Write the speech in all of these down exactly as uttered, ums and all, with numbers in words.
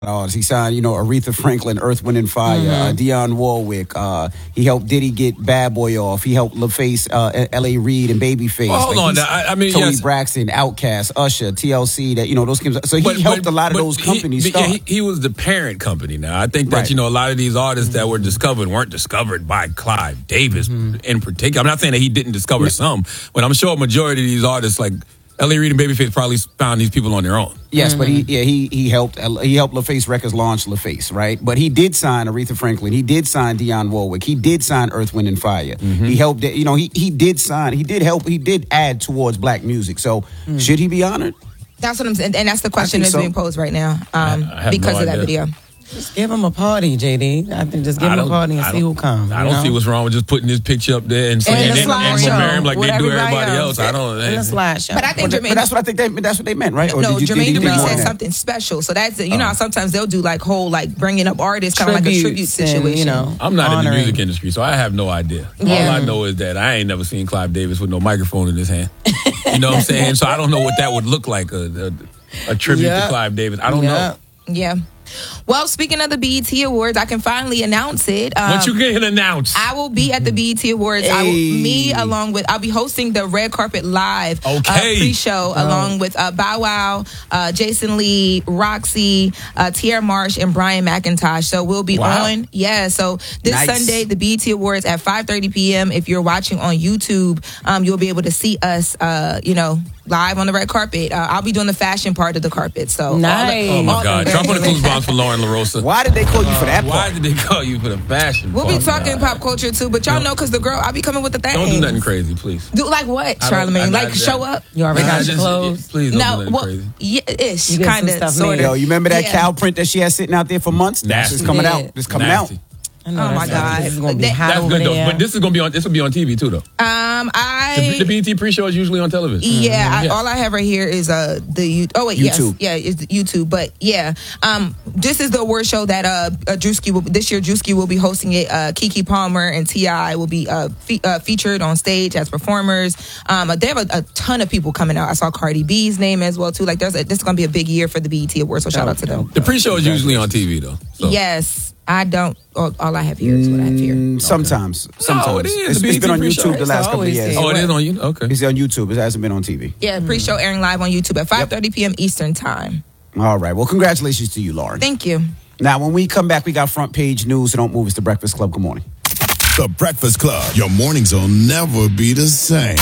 Uh, he signed, you know, Aretha Franklin, Earth, Wind and Fire, mm-hmm. uh, Dionne Warwick. Uh, he helped Diddy get Bad Boy off. He helped LaFace, uh, L A Reid, and Babyface. Well, hold like on, now. I, I mean, Tony yes. Braxton, Outkast, Usher, T L C. That you know those. So he but, helped but, a lot of but those companies he, start. Yeah, he, he was the parent company. Now I think that right. you know a lot of these artists that were discovered weren't discovered by Clive Davis mm-hmm. in particular. I'm not saying that he didn't discover yeah. some, but I'm sure a majority of these artists like L A Reid and Babyface probably found these people on their own. Yes, mm-hmm. but he yeah he he helped he helped LaFace Records launch LaFace, right? But he did sign Aretha Franklin. He did sign Dionne Warwick. He did sign Earth, Wind and Fire. Mm-hmm. He helped. You know, he he did sign. He did help. He did add towards black music. So mm. should he be honored? That's what I'm saying, and that's the question that's so. being posed right now um, because no of that video. Just give him a party, J D. I think just give him a party and see who comes. I don't know? see what's wrong with just putting his picture up there and saying and, and, and marry him like they do everybody else. else. I don't. In a slideshow. But I think well, Jermaine. But that's what I think. They, that's what they meant, right? Or no, did you, Jermaine did Dupri said that? something special. So that's you know how sometimes they'll do like whole like bringing up artists, kind of like a tribute situation. And, you know, I'm not honoring. in the music industry, so I have no idea. Yeah. All I know is that I ain't never seen Clive Davis with no microphone in his hand. You know what I'm saying? So I don't know what that would look like. A, a, a tribute yep. to Clive Davis. I don't yep. know. Yeah. Well, speaking of the B E T Awards, I can finally announce it. Um, what you getting announced? I will be at the B E T Awards. Hey. I will, me along with I'll be hosting the Red Carpet Live okay. uh, pre-show oh. along with uh, Bow Wow, uh, Jason Lee, Roxy, uh, Tierra Marsh, and Brian McIntosh. So we'll be wow. on. Yeah. So this nice. Sunday, the B E T Awards at five thirty p.m. If you're watching on YouTube, um, you'll be able to see us. Uh, you know. Live on the red carpet. Uh, I'll be doing the fashion part of the carpet. So nice. Oh my God! Drop on the clues bombs for Lauren LaRosa. Why did they call you for that? Why part? did they call you for the fashion? We'll part? be talking God. pop culture too, but y'all know because the girl, I'll be coming with the thing. Don't do nothing crazy, please. Do like what, Charlamagne? I, like I, show up? You already nah, got your just, clothes. Please don't no, do nothing well, crazy. yeah, ish, You kind get some of, stuff sort made. of. Yo, you remember that Yeah. cow print that she had sitting out there for months? Nasty. It's coming Yeah. out. It's coming Nasty. out. I know, Oh my God. This is gonna be They- hot That's over good though. there. But this is gonna be on. This will be on T V too, though. Um, I The, the B E T pre-show is usually on television. Yeah, Mm-hmm. I, yes. all I have right here is uh the you. Oh wait, YouTube. yes, yeah, it's YouTube. But yeah, um, this is the award show that uh, uh Drewski will this year. Drewski will be hosting it. Uh, Keke Palmer and T I will be uh, fe- uh featured on stage as performers. Um, they have a, a ton of people coming out. I saw Cardi B's name as well too. Like, there's a, this is gonna be a big year for the B E T Awards. So shout out to them. The pre-show is usually on T V though. So. Yes. I don't. All, all I have here is what I have here. Mm, sometimes, sometimes No, it is. It's, The it's been on B E T YouTube the pre-show. last It's couple of always years. there. Oh, it is on you. Okay. It's on YouTube. It hasn't been on T V. Yeah, pre-show airing live on YouTube at five thirty p.m. Eastern time. All right. Well, congratulations to you, Lauren. Thank you. Now, when we come back, we got front page news. So don't move. It's the Breakfast Club. Good morning. The Breakfast Club. Your mornings will never be the same.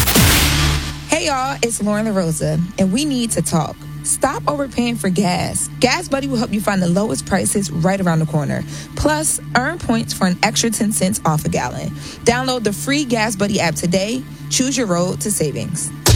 Hey y'all, it's Lauren LaRosa, and we need to talk. Stop overpaying for gas. Gas Buddy will help you find the lowest prices right around the corner. Plus, earn points for an extra ten cents off a gallon. Download the free Gas Buddy app today. Choose your road to savings.